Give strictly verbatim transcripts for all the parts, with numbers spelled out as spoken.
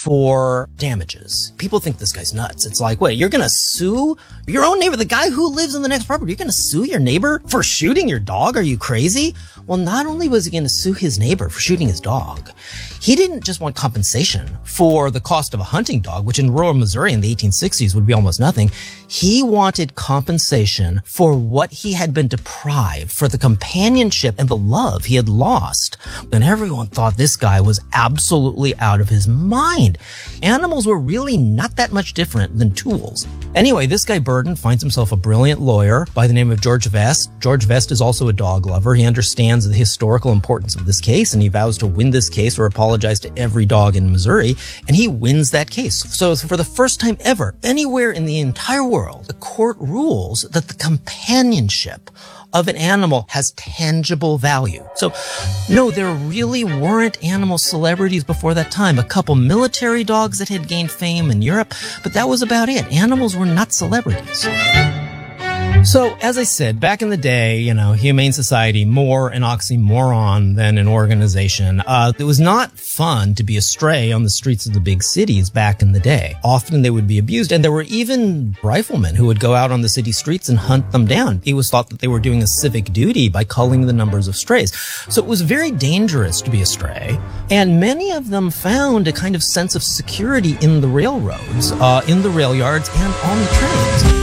for damages. People think this guy's nuts. It's like, wait, you're going to sue your own neighbor, the guy who lives in the next property? You're going to sue your neighbor for shooting your dog? Are you crazy? Well, not only was he going to sue his neighbor for shooting his dog, he didn't just want compensation for the cost of a hunting dog, which in rural Missouri in the eighteen sixties would be almost nothing. He wanted compensation for what he had been deprived, for the companionship and the love he had lost. And everyone thought this guy was absolutely out of his mind. Animals were really not that much different than tools. Anyway, this guy Burden finds himself a brilliant lawyer by the name of George Vest. George Vest is also a dog lover. He understands the historical importance of this case, and he vows to win this case or apologize to every dog in Missouri, and he wins that case. So for the first time ever, anywhere in the entire world, the court rules that the companionship of an animal has tangible value. So, no, there really weren't animal celebrities before that time. A couple military dogs that had gained fame in Europe, but that was about it. Animals were not celebrities. So, as I said, back in the day, you know, Humane Society, more an oxymoron than an organization. Uh, it was not fun to be a stray on the streets of the big cities back in the day. Often they would be abused, and there were even riflemen who would go out on the city streets and hunt them down. It was thought that they were doing a civic duty by culling the numbers of strays. So it was very dangerous to be a stray, and many of them found a kind of sense of security in the railroads, uh, in the rail yards, and on the trains.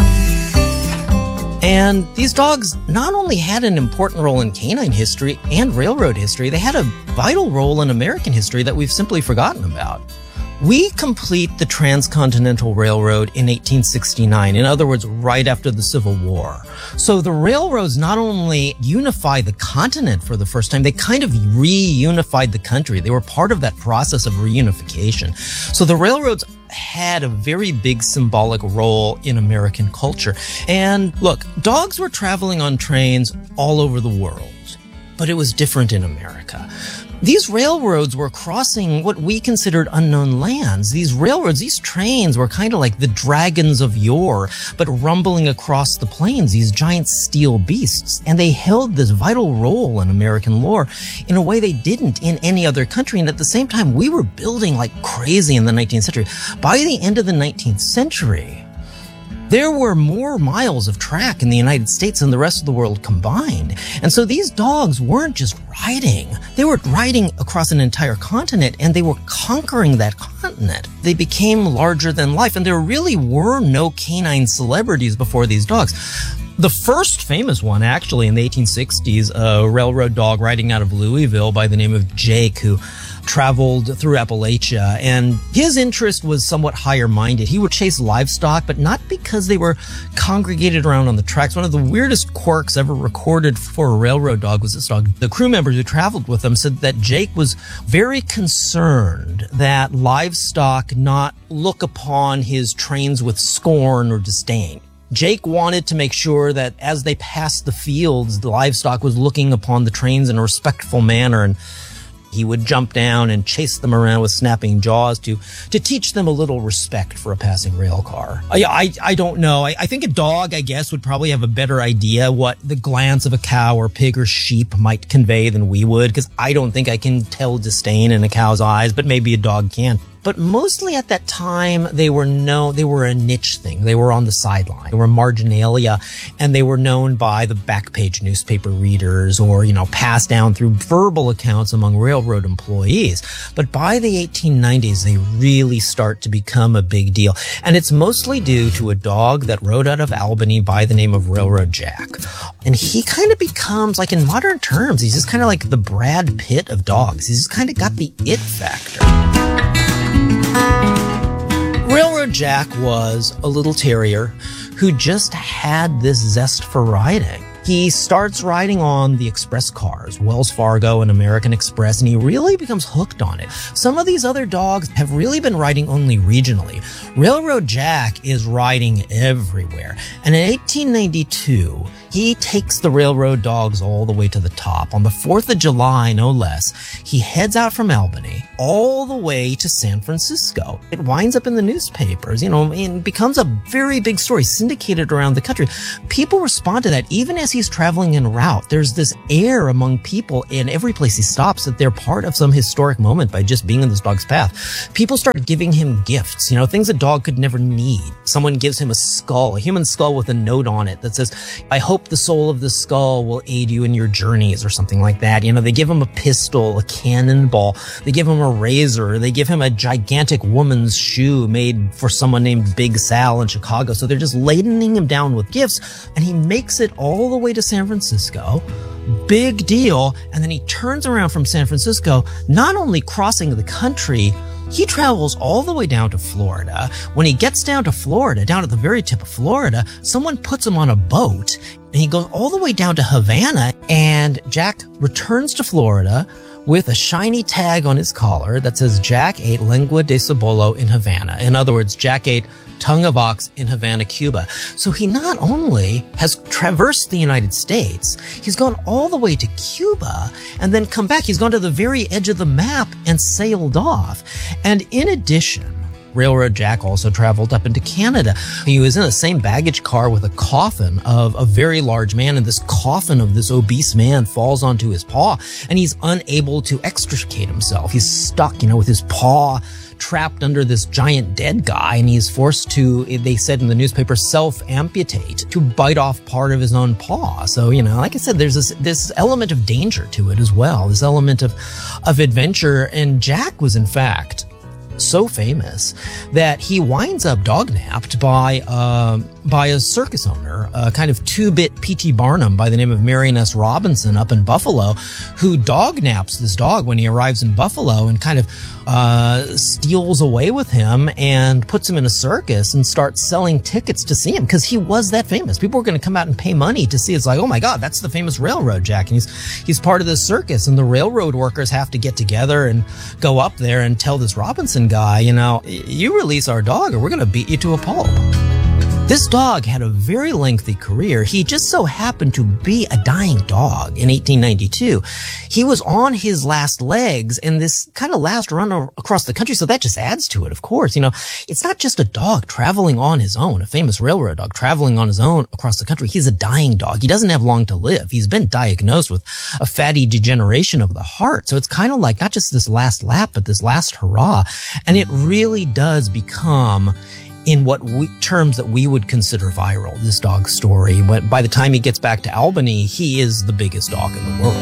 And these dogs not only had an important role in canine history and railroad history, they had a vital role in American history that we've simply forgotten about. We complete the Transcontinental Railroad in eighteen sixty-nine, in other words, right after the Civil War. So the railroads not only unify the continent for the first time, they kind of reunified the country. They were part of that process of reunification. So the railroads had a very big symbolic role in American culture. And look, dogs were traveling on trains all over the world, but it was different in America. These railroads were crossing what we considered unknown lands. These railroads, these trains were kind of like the dragons of yore, but rumbling across the plains, these giant steel beasts. And they held this vital role in American lore in a way they didn't in any other country. And at the same time, we were building like crazy in the nineteenth century. By the end of the nineteenth century, there were more miles of track in the United States than the rest of the world combined. And so these dogs weren't just riding. They were riding across an entire continent, and they were conquering that continent. They became larger than life, and there really were no canine celebrities before these dogs. The first famous one, actually, in the eighteen sixties, a railroad dog riding out of Louisville by the name of Jake, who traveled through Appalachia, and his interest was somewhat higher-minded. He would chase livestock, but not because they were congregated around on the tracks. One of the weirdest quirks ever recorded for a railroad dog was this dog. The crew members who traveled with him said that Jake was very concerned that livestock not look upon his trains with scorn or disdain. Jake wanted to make sure that as they passed the fields, the livestock was looking upon the trains in a respectful manner, and he would jump down and chase them around with snapping jaws to to teach them a little respect for a passing rail car. I, I, I don't know. I, I think a dog, I guess, would probably have a better idea what the glance of a cow or pig or sheep might convey than we would, because I don't think I can tell disdain in a cow's eyes, but maybe a dog can. But mostly at that time, they were no, they were a niche thing. They were on the sideline. They were marginalia, and they were known by the back page newspaper readers, or, you know, passed down through verbal accounts among railroad employees. But by the eighteen nineties, they really start to become a big deal. And it's mostly due to a dog that rode out of Albany by the name of Railroad Jack. And he kind of becomes, like in modern terms, he's just kind of like the Brad Pitt of dogs. He's just kind of got the it factor. Railroad Jack was a little terrier who just had this zest for riding. He starts riding on the express cars, Wells Fargo and American Express, and he really becomes hooked on it. Some of these other dogs have really been riding only regionally. Railroad Jack is riding everywhere. And in eighteen ninety-two, he takes the railroad dogs all the way to the top. On the fourth of July, no less, he heads out from Albany all the way to San Francisco. It winds up in the newspapers, you know, and becomes a very big story, syndicated around the country. People respond to that even as he's traveling en route, there's this air among people in every place he stops that they're part of some historic moment by just being in this dog's path. People start giving him gifts, you know, things a dog could never need. Someone gives him a skull, a human skull with a note on it that says, I hope the soul of the skull will aid you in your journeys, or something like that. You know, they give him a pistol, a cannonball, they give him a razor, they give him a gigantic woman's shoe made for someone named Big Sal in Chicago. So they're just ladening him down with gifts, and he makes it all the way to San Francisco. Big deal. And then he turns around from San Francisco, not only crossing the country, he travels all the way down to Florida. When he gets down to Florida, down at the very tip of Florida, someone puts him on a boat, and he goes all the way down to Havana, and Jack returns to Florida with a shiny tag on his collar that says Jack ate lengua de cebolo in Havana. In other words, Jack ate tongue of ox in Havana, Cuba. So he not only has traversed the United States, he's gone all the way to Cuba and then come back. He's gone to the very edge of the map and sailed off. And in addition, Railroad Jack also traveled up into Canada. He was in the same baggage car with a coffin of a very large man, and this coffin of this obese man falls onto his paw, and he's unable to extricate himself. He's stuck, you know, with his paw trapped under this giant dead guy, and he's forced to, they said in the newspaper, self-amputate, to bite off part of his own paw. So, you know, like I said, there's this, this element of danger to it as well, this element of, of adventure, and Jack was, in fact, so famous that he winds up dog-napped by uh, by a circus owner, a kind of two-bit P T Barnum by the name of Marion S. Robinson up in Buffalo, who dog-naps this dog when he arrives in Buffalo and kind of uh, steals away with him and puts him in a circus and starts selling tickets to see him because he was that famous. People were going to come out and pay money to see. It's like, oh my God, that's the famous Railroad Jack, and he's he's part of this circus, and the railroad workers have to get together and go up there and tell this Robinson guy, you know, you release our dog or we're going to beat you to a pulp. This dog had a very lengthy career. He just so happened to be a dying dog in eighteen ninety-two. He was on his last legs in this kind of last run across the country, so that just adds to it, of course. You know, it's not just a dog traveling on his own, a famous railroad dog traveling on his own across the country. He's a dying dog. He doesn't have long to live. He's been diagnosed with a fatty degeneration of the heart. So it's kind of like not just this last lap, but this last hurrah. And it really does become, in what we, terms that we would consider viral, this dog's story. But by the time he gets back to Albany, he is the biggest dog in the world.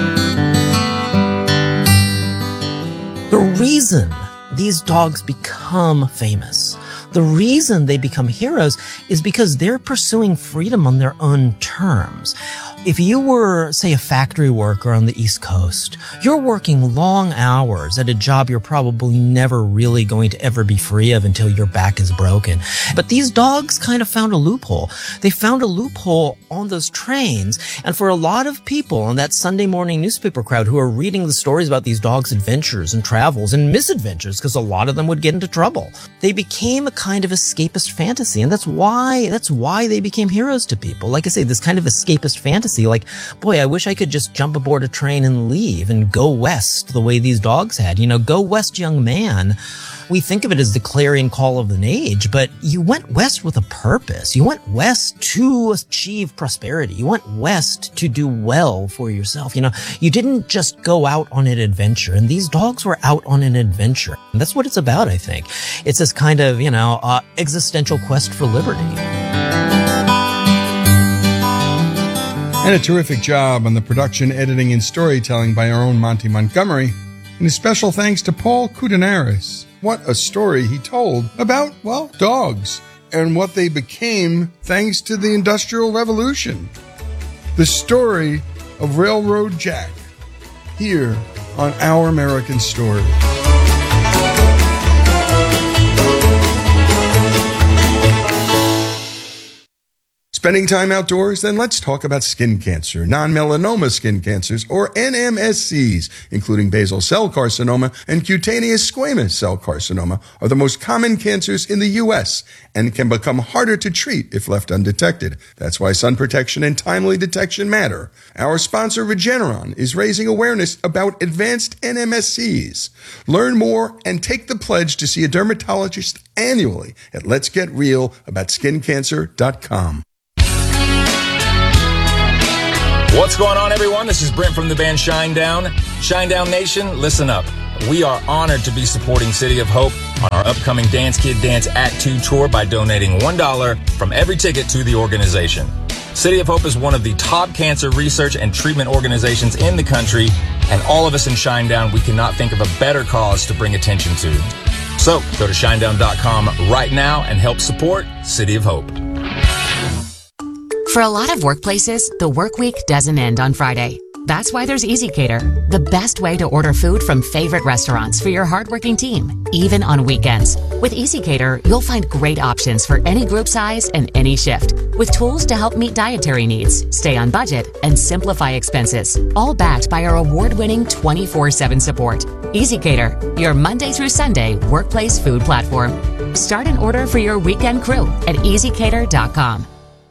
The reason these dogs become famous, the reason they become heroes, is because they're pursuing freedom on their own terms. If you were, say, a factory worker on the East Coast, you're working long hours at a job you're probably never really going to ever be free of until your back is broken. But these dogs kind of found a loophole. They found a loophole on those trains. And for a lot of people in that Sunday morning newspaper crowd who are reading the stories about these dogs' adventures and travels and misadventures, because a lot of them would get into trouble, they became a kind of escapist fantasy. And that's why, that's why they became heroes to people. Like I say, this kind of escapist fantasy. Like, boy, I wish I could just jump aboard a train and leave and go west the way these dogs had. You know, go west, young man. We think of it as the clarion call of an age, but you went west with a purpose. You went west to achieve prosperity. You went west to do well for yourself. You know, you didn't just go out on an adventure, and these dogs were out on an adventure. And that's what it's about, I think. It's this kind of, you know, uh, existential quest for liberty. And a terrific job on the production, editing, and storytelling by our own Monty Montgomery. And a special thanks to Paul Koudounaris. What a story he told about, well, dogs and what they became thanks to the Industrial Revolution. The story of Railroad Jack, here on Our American Story. Spending time outdoors? Then let's talk about skin cancer. Non-melanoma skin cancers, or N M S Cs, including basal cell carcinoma and cutaneous squamous cell carcinoma, are the most common cancers in the U S and can become harder to treat if left undetected. That's why sun protection and timely detection matter. Our sponsor, Regeneron, is raising awareness about advanced N M S Cs. Learn more and take the pledge to see a dermatologist annually at lets get real about skin cancer dot com. What's going on, everyone? This is Brent from the band Shinedown. Shinedown Nation, listen up. We are honored to be supporting City of Hope on our upcoming Dance Kid Dance Act two tour by donating one dollar from every ticket to the organization. City of Hope is one of the top cancer research and treatment organizations in the country, and all of us in Shinedown, we cannot think of a better cause to bring attention to. So go to shinedown dot com right now and help support City of Hope. For a lot of workplaces, the work week doesn't end on Friday. That's why there's EasyCater, the best way to order food from favorite restaurants for your hardworking team, even on weekends. With EasyCater, you'll find great options for any group size and any shift, with tools to help meet dietary needs, stay on budget, and simplify expenses, all backed by our award-winning twenty-four seven support. EasyCater, your Monday through Sunday workplace food platform. Start an order for your weekend crew at easy cater dot com.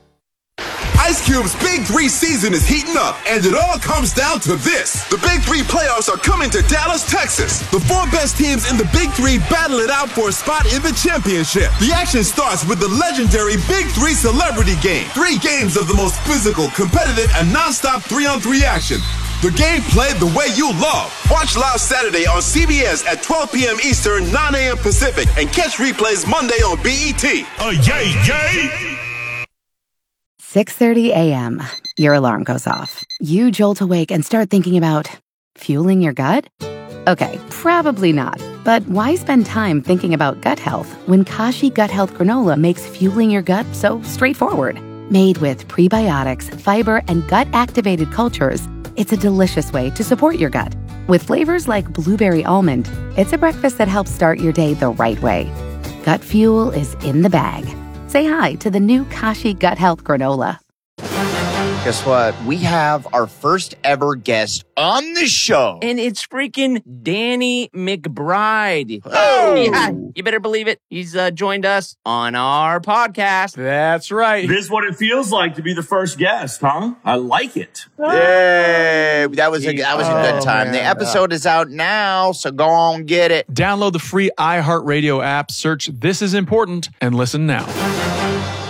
Ice Cube's Big Three season is heating up, and it all comes down to this. The Big Three playoffs are coming to Dallas, Texas. The four best teams in the Big Three battle it out for a spot in the championship. The action starts with the legendary Big Three Celebrity Game. Three games of the most physical, competitive, and non-stop three-on-three action. The game played the way you love. Watch live Saturday on C B S at twelve p.m. Eastern, nine a.m. Pacific, and catch replays Monday on B E T. Uh, yay, yay! six thirty a.m. Your alarm goes off. You jolt awake and start thinking about fueling your gut? Okay, probably not. But why spend time thinking about gut health when Kashi Gut Health Granola makes fueling your gut so straightforward? Made with prebiotics, fiber, and gut-activated cultures, it's a delicious way to support your gut. With flavors like blueberry almond, it's a breakfast that helps start your day the right way. Gut fuel is in the bag. Say hi to the new Kashi Gut Health Granola. Guess what? We have our first ever guest on the show. And it's freaking Danny McBride. Oh! Yeah, you better believe it. He's uh, joined us on our podcast. That's right. This is what it feels like to be the first guest, huh? I like it. Yay! That was a, that was a good Oh, time. man. The episode is out now, so go on get it. Download the free iHeartRadio app, search This Is Important, and listen now.